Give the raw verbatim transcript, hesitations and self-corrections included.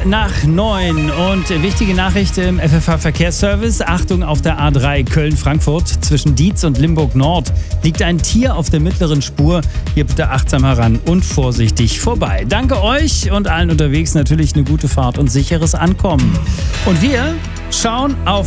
nach neun und wichtige Nachricht im F F H-Verkehrsservice. Achtung, auf der A drei Köln-Frankfurt zwischen Dietz und Limburg-Nord liegt ein Tier auf der mittleren Spur. Hier bitte achtsam heran und vorsichtig vorbei. Danke euch und allen unterwegs natürlich eine gute Fahrt und sicheres Ankommen. Und wir schauen auf